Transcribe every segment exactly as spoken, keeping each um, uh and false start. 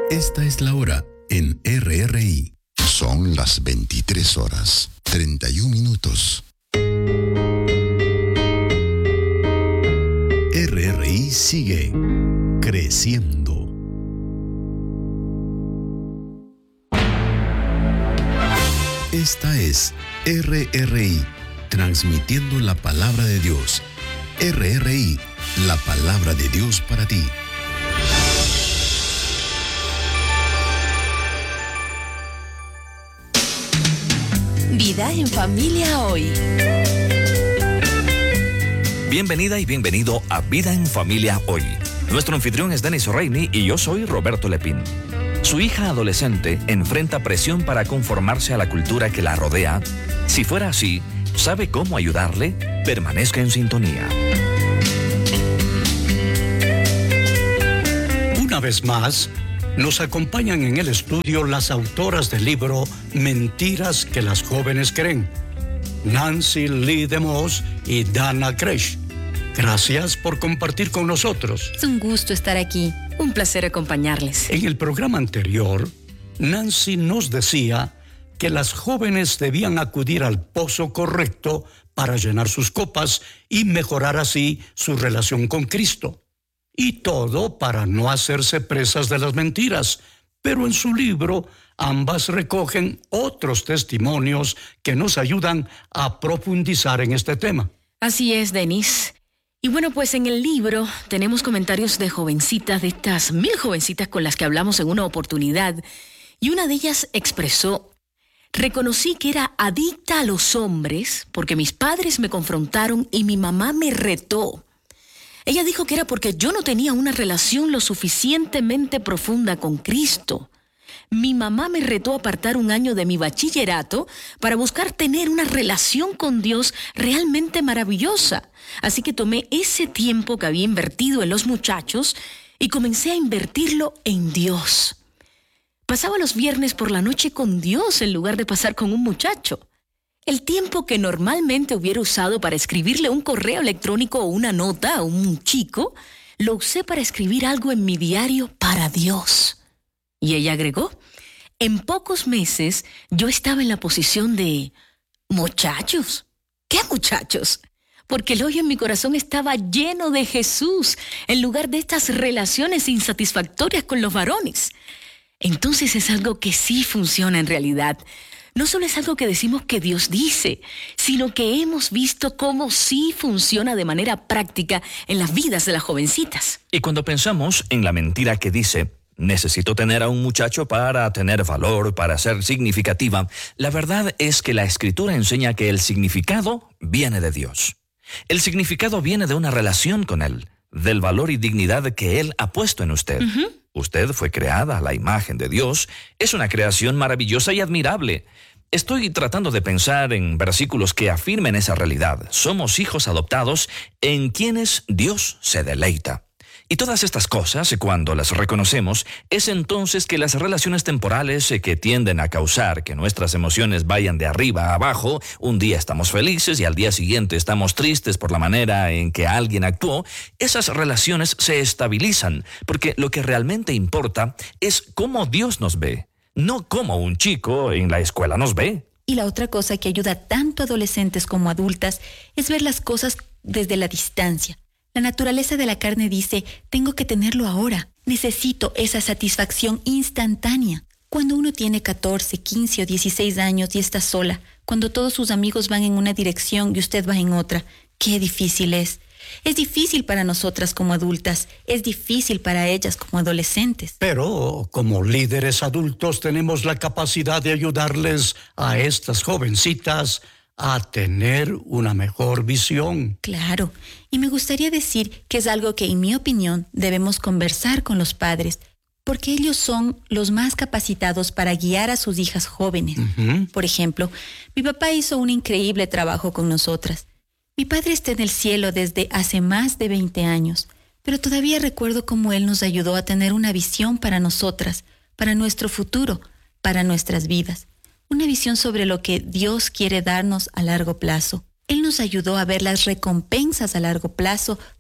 Esta es la hora en R R I. Son las veintitrés horas, treinta y un minutos. R R I sigue creciendo. Esta es R R I, transmitiendo la palabra de Dios. R R I, la palabra de Dios para ti. Vida en Familia hoy. Bienvenida y bienvenido a Vida en Familia hoy. Nuestro anfitrión es Denis Reini y yo soy Roberto Lepín. Su hija adolescente enfrenta presión para conformarse a la cultura que la rodea. Si fuera así, ¿sabe cómo ayudarle? Permanezca en sintonía. Una vez más, nos acompañan en el estudio las autoras del libro Mentiras que las jóvenes creen, Nancy Lee DeMoss y Dana Kresh. Gracias por compartir con nosotros. Es un gusto estar aquí, un placer acompañarles. En el programa anterior, Nancy nos decía que las jóvenes debían acudir al pozo correcto para llenar sus copas y mejorar así su relación con Cristo. Y todo para no hacerse presas de las mentiras. Pero en su libro, ambas recogen otros testimonios que nos ayudan a profundizar en este tema. Así es, Denis. Y bueno, pues en el libro tenemos comentarios de jovencitas, de estas mil jovencitas con las que hablamos en una oportunidad. Y una de ellas expresó: reconocí que era adicta a los hombres porque mis padres me confrontaron y mi mamá me retó. Ella dijo que era porque yo no tenía una relación lo suficientemente profunda con Cristo. Mi mamá me retó a apartar un año de mi bachillerato para buscar tener una relación con Dios realmente maravillosa. Así que tomé ese tiempo que había invertido en los muchachos y comencé a invertirlo en Dios. Pasaba los viernes por la noche con Dios en lugar de pasar con un muchacho. El tiempo que normalmente hubiera usado para escribirle un correo electrónico o una nota a un chico, lo usé para escribir algo en mi diario para Dios. Y ella agregó: en pocos meses yo estaba en la posición de muchachos. ¿Qué muchachos? Porque el hoyo en mi corazón estaba lleno de Jesús, en lugar de estas relaciones insatisfactorias con los varones. Entonces es algo que sí funciona en realidad. No solo es algo que decimos que Dios dice, sino que hemos visto cómo sí funciona de manera práctica en las vidas de las jovencitas. Y cuando pensamos en la mentira que dice, necesito tener a un muchacho para tener valor, para ser significativa, la verdad es que la Escritura enseña que el significado viene de Dios. El significado viene de una relación con Él, del valor y dignidad que Él ha puesto en usted. Uh-huh. Usted fue creada a la imagen de Dios. Es una creación maravillosa y admirable. Estoy tratando de pensar en versículos que afirmen esa realidad. Somos hijos adoptados en quienes Dios se deleita. Y todas estas cosas, cuando las reconocemos, es entonces que las relaciones temporales que tienden a causar que nuestras emociones vayan de arriba a abajo, un día estamos felices y al día siguiente estamos tristes por la manera en que alguien actuó, esas relaciones se estabilizan, porque lo que realmente importa es cómo Dios nos ve, no cómo un chico en la escuela nos ve. Y la otra cosa que ayuda tanto a adolescentes como adultas es ver las cosas desde la distancia. La naturaleza de la carne dice, tengo que tenerlo ahora. Necesito esa satisfacción instantánea. Cuando uno tiene catorce, quince o dieciséis años y está sola, cuando todos sus amigos van en una dirección y usted va en otra, qué difícil es. Es difícil para nosotras como adultas, es difícil para ellas como adolescentes. Pero como líderes adultos tenemos la capacidad de ayudarles a estas jovencitas a tener una mejor visión. Claro, y me gustaría decir que es algo que, en mi opinión, debemos conversar con los padres, porque ellos son los más capacitados para guiar a sus hijas jóvenes. Uh-huh. Por ejemplo, mi papá hizo un increíble trabajo con nosotras. Mi padre está en el cielo desde hace más de veinte años, pero todavía recuerdo cómo él nos ayudó a tener una visión para nosotras, para nuestro futuro, para nuestras vidas. Una visión sobre lo que Dios quiere darnos a largo plazo. Él nos ayudó a ver las recompensas a largo plazo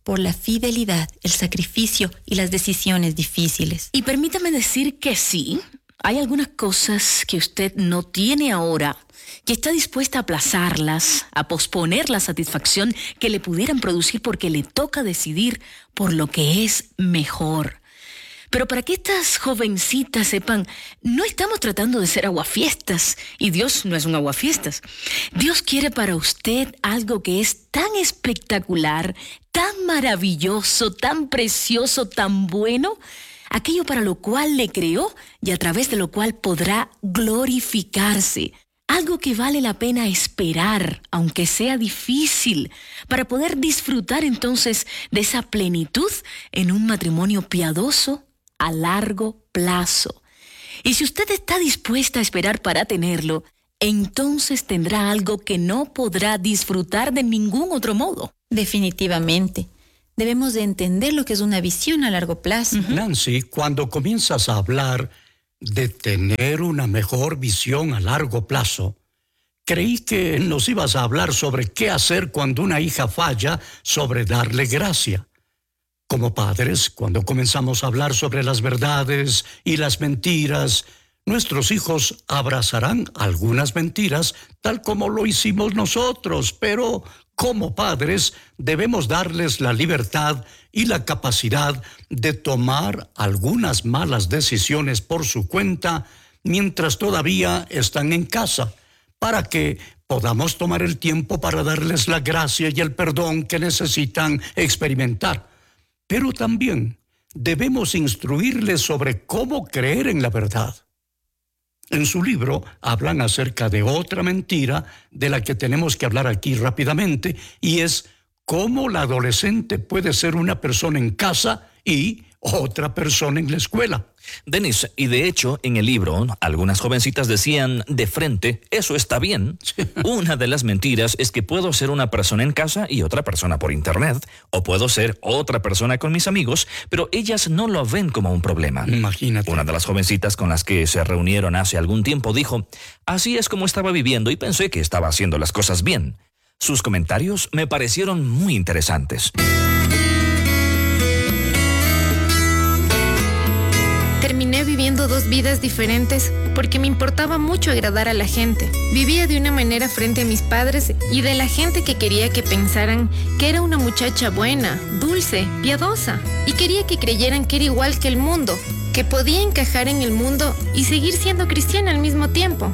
por la fidelidad, el sacrificio y las decisiones difíciles. Y permítame decir que sí, hay algunas cosas que usted no tiene ahora, que está dispuesta a aplazarlas, a posponer la satisfacción que le pudieran producir porque le toca decidir por lo que es mejor. Pero para que estas jovencitas sepan, no estamos tratando de ser aguafiestas, y Dios no es un aguafiestas. Dios quiere para usted algo que es tan espectacular, tan maravilloso, tan precioso, tan bueno, aquello para lo cual le creó y a través de lo cual podrá glorificarse. Algo que vale la pena esperar, aunque sea difícil, para poder disfrutar entonces de esa plenitud en un matrimonio piadoso a largo plazo. Y si usted está dispuesta a esperar para tenerlo, entonces tendrá algo que no podrá disfrutar de ningún otro modo. Definitivamente. Debemos de entender lo que es una visión a largo plazo. Uh-huh. Nancy, cuando comienzas a hablar de tener una mejor visión a largo plazo, creí que nos ibas a hablar sobre qué hacer cuando una hija falla, sobre darle gracia. Como padres, cuando comenzamos a hablar sobre las verdades y las mentiras, nuestros hijos abrazarán algunas mentiras tal como lo hicimos nosotros, pero como padres debemos darles la libertad y la capacidad de tomar algunas malas decisiones por su cuenta mientras todavía están en casa, para que podamos tomar el tiempo para darles la gracia y el perdón que necesitan experimentar. Pero también debemos instruirles sobre cómo creer en la verdad. En su libro hablan acerca de otra mentira de la que tenemos que hablar aquí rápidamente, y es cómo la adolescente puede ser una persona en casa y otra persona en la escuela. Dennis, y de hecho, en el libro, algunas jovencitas decían de frente, eso está bien. Una de las mentiras es que puedo ser una persona en casa y otra persona por internet, o puedo ser otra persona con mis amigos, pero ellas no lo ven como un problema. Imagínate. Una de las jovencitas con las que se reunieron hace algún tiempo dijo, así es como estaba viviendo y pensé que estaba haciendo las cosas bien. Sus comentarios me parecieron muy interesantes. Terminé viviendo dos vidas diferentes porque me importaba mucho agradar a la gente. Vivía de una manera frente a mis padres y de la gente que quería que pensaran que era una muchacha buena, dulce, piadosa. Y quería que creyeran que era igual que el mundo, que podía encajar en el mundo y seguir siendo cristiana al mismo tiempo.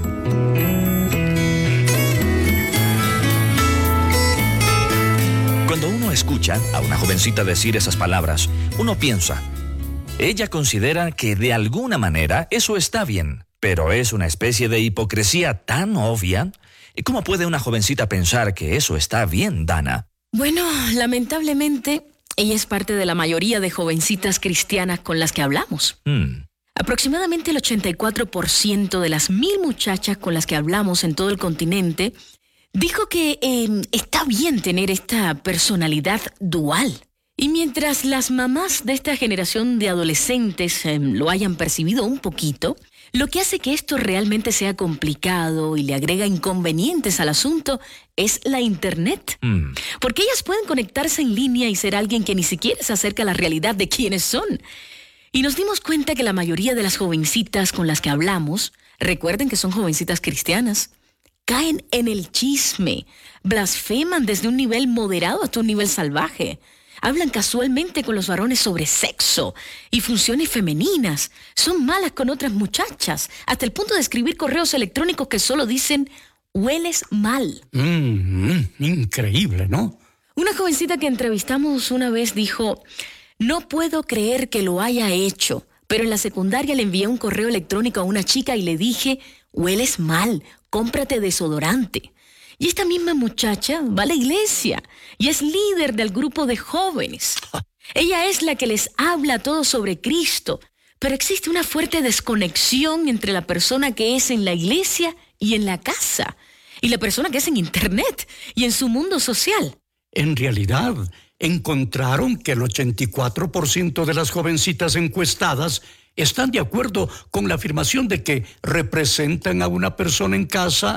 Cuando uno escucha a una jovencita decir esas palabras, uno piensa, ella considera que de alguna manera eso está bien, pero es una especie de hipocresía tan obvia. ¿Cómo puede una jovencita pensar que eso está bien, Dana? Bueno, lamentablemente, ella es parte de la mayoría de jovencitas cristianas con las que hablamos. Hmm. Aproximadamente el ochenta y cuatro por ciento de las mil muchachas con las que hablamos en todo el continente dijo que eh, está bien tener esta personalidad dual. Y mientras las mamás de esta generación de adolescentes eh, lo hayan percibido un poquito, lo que hace que esto realmente sea complicado y le agrega inconvenientes al asunto es la internet. Mm. Porque ellas pueden conectarse en línea y ser alguien que ni siquiera se acerca a la realidad de quiénes son. Y nos dimos cuenta que la mayoría de las jovencitas con las que hablamos, recuerden que son jovencitas cristianas, caen en el chisme, blasfeman desde un nivel moderado hasta un nivel salvaje. Hablan casualmente con los varones sobre sexo y funciones femeninas. Son malas con otras muchachas, hasta el punto de escribir correos electrónicos que solo dicen, hueles mal. Mm, mm, increíble, ¿no? Una jovencita que entrevistamos una vez dijo, no puedo creer que lo haya hecho, pero en la secundaria le envié un correo electrónico a una chica y le dije, hueles mal, cómprate desodorante. Y esta misma muchacha va a la iglesia y es líder del grupo de jóvenes. Ella es la que les habla todo sobre Cristo, pero existe una fuerte desconexión entre la persona que es en la iglesia y en la casa, y la persona que es en internet y en su mundo social. En realidad, encontraron que el ochenta y cuatro por ciento de las jovencitas encuestadas están de acuerdo con la afirmación de que representan a una persona en casa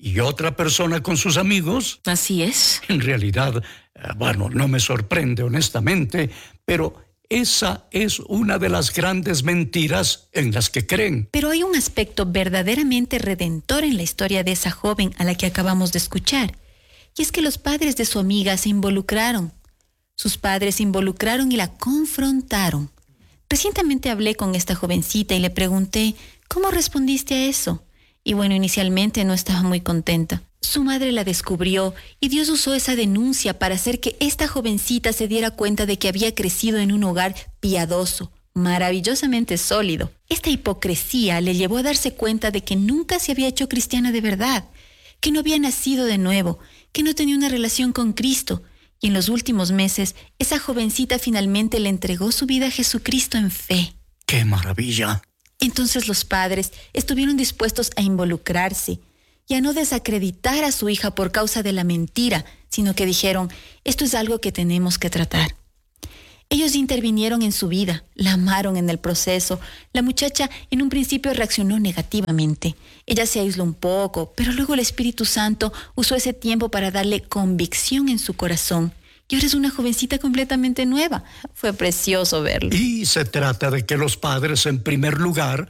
y otra persona con sus amigos. Así es. En realidad, bueno, no me sorprende honestamente, pero esa es una de las grandes mentiras en las que creen. Pero hay un aspecto verdaderamente redentor en la historia de esa joven a la que acabamos de escuchar. Y es que los padres de su amiga se involucraron. Sus padres se involucraron y la confrontaron. Recientemente hablé con esta jovencita y le pregunté, ¿cómo respondiste a eso? Y bueno, inicialmente no estaba muy contenta. Su madre la descubrió y Dios usó esa denuncia para hacer que esta jovencita se diera cuenta de que había crecido en un hogar piadoso, maravillosamente sólido. Esta hipocresía le llevó a darse cuenta de que nunca se había hecho cristiana de verdad, que no había nacido de nuevo, que no tenía una relación con Cristo. Y en los últimos meses, esa jovencita finalmente le entregó su vida a Jesucristo en fe. ¡Qué maravilla! Entonces los padres estuvieron dispuestos a involucrarse y a no desacreditar a su hija por causa de la mentira, sino que dijeron, esto es algo que tenemos que tratar. Ellos intervinieron en su vida, la amaron en el proceso. La muchacha en un principio reaccionó negativamente. Ella se aisló un poco, pero luego el Espíritu Santo usó ese tiempo para darle convicción en su corazón. Y ahora es una jovencita completamente nueva. Fue precioso verlo. Y se trata de que los padres, en primer lugar,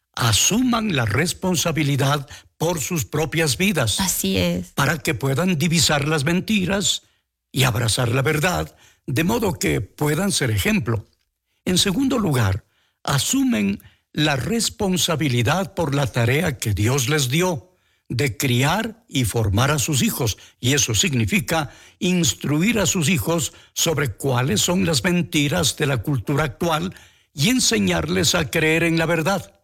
asuman la responsabilidad por sus propias vidas. Así es. Para que puedan divisar las mentiras y abrazar la verdad, de modo que puedan ser ejemplo. En segundo lugar, asumen la responsabilidad por la tarea que Dios les dio de criar y formar a sus hijos, y eso significa instruir a sus hijos sobre cuáles son las mentiras de la cultura actual y enseñarles a creer en la verdad.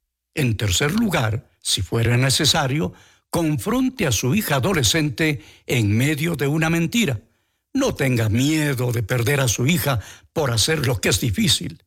En tercer lugar, si fuera necesario, confronte a su hija adolescente en medio de una mentira. No tenga miedo de perder a su hija por hacer lo que es difícil.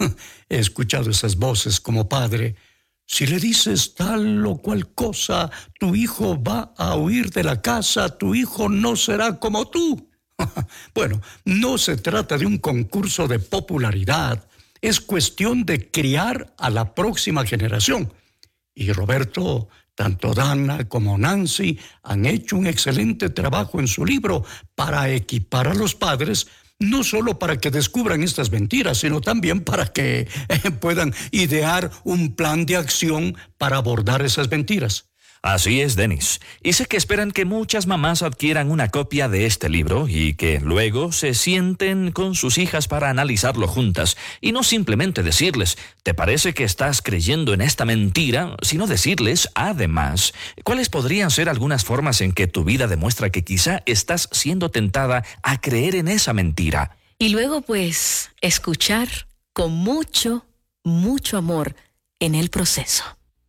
He escuchado esas voces como padre. Si le dices tal o cual cosa, tu hijo va a huir de la casa, tu hijo no será como tú. Bueno, no se trata de un concurso de popularidad, es cuestión de criar a la próxima generación. Y Roberto, tanto Dana como Nancy han hecho un excelente trabajo en su libro para equipar a los padres, no solo para que descubran estas mentiras, sino también para que eh, puedan idear un plan de acción para abordar esas mentiras. Así es, Dennis. Y sé que esperan que muchas mamás adquieran una copia de este libro y que luego se sienten con sus hijas para analizarlo juntas y no simplemente decirles, ¿te parece que estás creyendo en esta mentira? Sino decirles, además, cuáles podrían ser algunas formas en que tu vida demuestra que quizá estás siendo tentada a creer en esa mentira. Y luego, pues, escuchar con mucho, mucho amor en el proceso.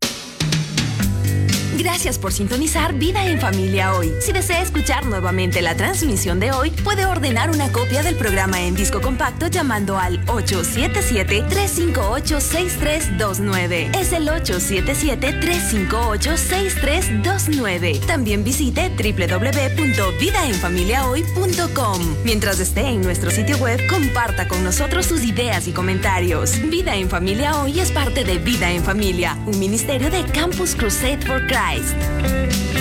Gracias por sintonizar Vida en Familia hoy. Si desea escuchar nuevamente la transmisión de hoy, puede ordenar una copia del programa en disco compacto llamando al ocho siete siete, tres cinco ocho, seis tres dos nueve. Es el ocho siete siete, tres cinco ocho, seis tres dos nueve. También visite doble u doble u doble u punto vida en familia hoy punto com. Mientras esté en nuestro sitio web, comparta con nosotros sus ideas y comentarios. Vida en Familia Hoy es parte de Vida en Familia, un ministerio de Campus Crusade for Christ.